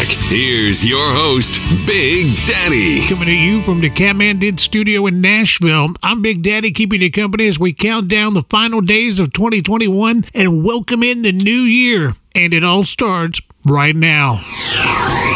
back. Here's your host, Big Daddy. Coming to you from the Catman Did studio in Nashville. I'm Big Daddy, keeping you company as we count down the final days of 2021 and welcome in the new year. And it all starts right now.